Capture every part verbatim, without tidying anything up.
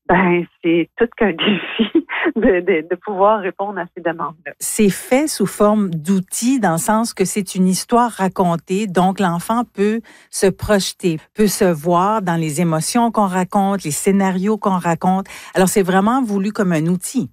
Ben, c'est tout qu'un défi de, de, de pouvoir répondre à ces demandes-là. C'est fait sous forme d'outils, dans le sens que c'est une histoire racontée, donc l'enfant peut se projeter, peut se voir dans les émotions qu'on raconte, les scénarios qu'on raconte. Alors, c'est vraiment voulu comme un outil.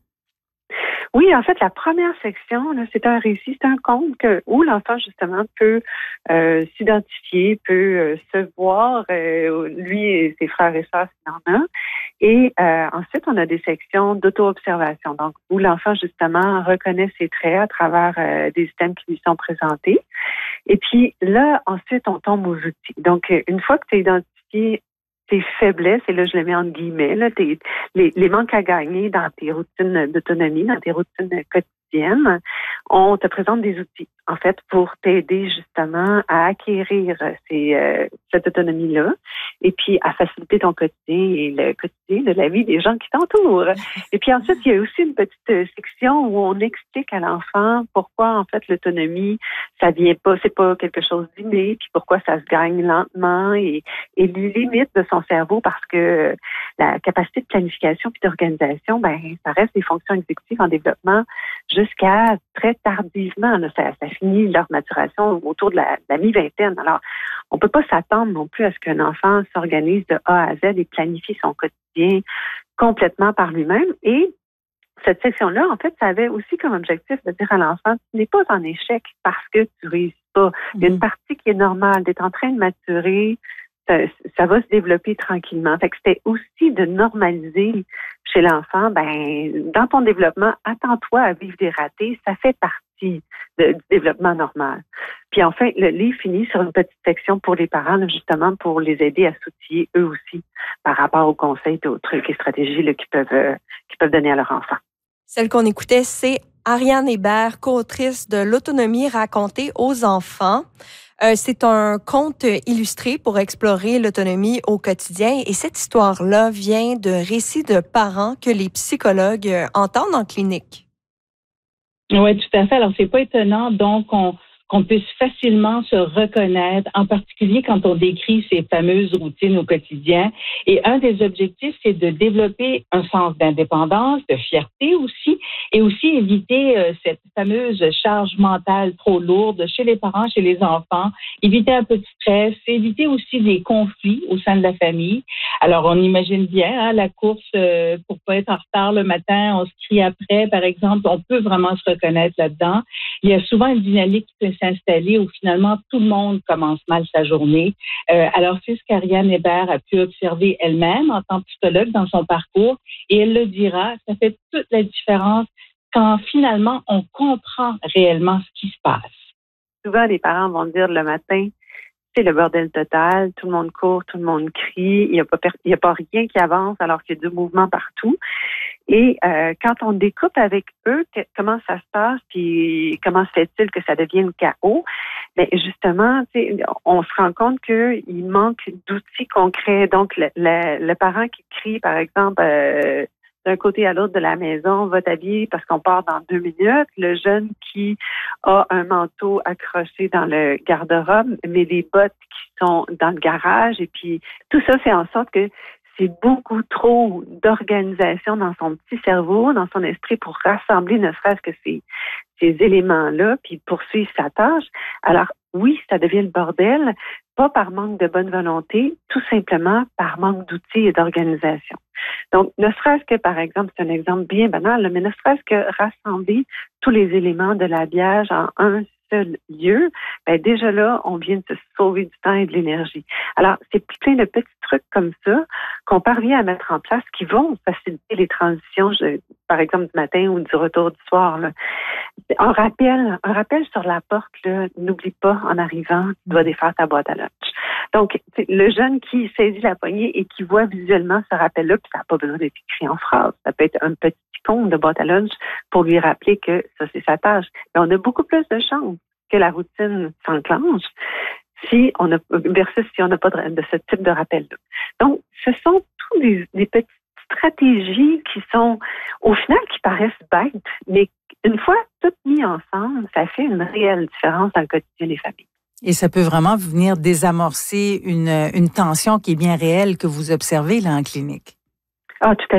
Oui, en fait, la première section, là, c'est un récit, c'est un conte que, où l'enfant, justement, peut euh, s'identifier, peut euh, se voir, euh, lui et ses frères et sœurs, s'il y en a. Et euh, ensuite, on a des sections d'auto-observation, donc où l'enfant, justement, reconnaît ses traits à travers euh, des thèmes qui lui sont présentés. Et puis là, ensuite, on tombe aux outils. Donc, une fois que tu as identifié tes faiblesses, et là, je les mets en guillemets, là, tes, les, les manques à gagner dans tes routines d'autonomie, dans tes routines quotidiennes, on te présente des outils, en fait, pour t'aider justement à acquérir ces, euh, cette autonomie-là et puis à faciliter ton quotidien et le quotidien de la vie des gens qui t'entourent. Et puis ensuite, il y a aussi une petite section où on explique à l'enfant pourquoi, en fait, l'autonomie, ça vient pas, c'est pas quelque chose d'inné, puis pourquoi ça se gagne lentement et, et les limites de son cerveau, parce que la capacité de planification puis d'organisation, ben, ça reste des fonctions exécutives en développement jusqu'à très tardivement. Là, ça, ça finit leur maturation autour de la, de la mi-vingtaine. Alors, on peut pas s'attendre non plus à ce qu'un enfant s'organise de A à Z et planifie son quotidien complètement par lui-même. Et cette section-là, en fait, ça avait aussi comme objectif de dire à l'enfant, tu n'es pas en échec parce que tu réussis pas. Il y a une partie qui est normale, d'être en train de maturer, ça, ça va se développer tranquillement. Fait que c'était aussi de normaliser chez l'enfant, ben, dans ton développement, attends-toi à vivre des ratés, ça fait partie de, du développement normal. Puis enfin, le livre finit sur une petite section pour les parents, là, justement pour les aider à s'outiller eux aussi par rapport aux conseils, aux trucs et stratégies là, qu'ils peuvent, euh, qu'ils peuvent donner à leur enfant. Celle qu'on écoutait, c'est Ariane Hébert, co-autrice de l'autonomie racontée aux enfants. Euh, c'est un conte illustré pour explorer l'autonomie au quotidien. Et cette histoire-là vient de récits de parents que les psychologues euh, entendent en clinique. Oui, tout à fait. Alors, c'est pas étonnant, donc, on, qu'on puisse facilement se reconnaître, en particulier quand on décrit ces fameuses routines au quotidien. Et un des objectifs, c'est de développer un sens d'indépendance, de fierté aussi, et aussi éviter euh, cette fameuse charge mentale trop lourde chez les parents, chez les enfants, éviter un peu de stress, éviter aussi des conflits au sein de la famille. Alors, on imagine bien hein, la course euh, pour pas être en retard le matin, on se crie après, par exemple, on peut vraiment se reconnaître là-dedans. Il y a souvent une dynamique qui peut s'installer où finalement tout le monde commence mal sa journée. Euh, alors, c'est ce qu'Ariane Hébert a pu observer elle-même en tant que psychologue dans son parcours et elle le dira, ça fait toute la différence quand finalement on comprend réellement ce qui se passe. Souvent, les parents vont dire le matin, c'est le bordel total, tout le monde court, tout le monde crie, il n'y a pas, il y a pas rien qui avance alors qu'il y a du mouvement partout. Et euh, quand on découpe avec eux que, comment ça se passe, puis comment se fait-il que ça devienne chaos, bien justement, on se rend compte qu'il manque d'outils concrets. Donc, le, le, le parent qui crie, par exemple, euh, d'un côté à l'autre de la maison, va t'habiller parce qu'on part dans deux minutes. Le jeune qui a un manteau accroché dans le garde-robe, mais les bottes qui sont dans le garage. Et puis, tout ça fait en sorte que c'est beaucoup trop d'organisation dans son petit cerveau, dans son esprit pour rassembler ne serait-ce que ces, ces éléments-là, puis poursuivre sa tâche. Alors, oui, ça devient le bordel, pas par manque de bonne volonté, tout simplement par manque d'outils et d'organisation. Donc, ne serait-ce que, par exemple, c'est un exemple bien banal, mais ne serait-ce que rassembler tous les éléments de l'habillage en un seul lieu, ben déjà là, on vient de se sauver du temps et de l'énergie. Alors, c'est plein de petits trucs comme ça qu'on parvient à mettre en place qui vont faciliter les transitions, je, par exemple, du matin ou du retour du soir. Là. Un rappel, un rappel sur la porte, là, n'oublie pas, en arrivant, tu dois défaire ta boîte à lunch. Donc, le jeune qui saisit la poignée et qui voit visuellement ce rappel-là, puis ça n'a pas besoin d'être écrit en phrase. Ça peut être un petit icône de boîte à lunch pour lui rappeler que ça, c'est sa tâche. Mais on a beaucoup plus de chances que la routine s'enclenche si on a, versus si on n'a pas de, de ce type de rappel-là. Donc, ce sont tous des, des petites stratégies qui sont, au final, qui paraissent bêtes, mais une fois toutes mises ensemble, ça fait une réelle différence dans le quotidien des familles. Et ça peut vraiment venir désamorcer une, une tension qui est bien réelle que vous observez là en clinique. Ah, tout à fait.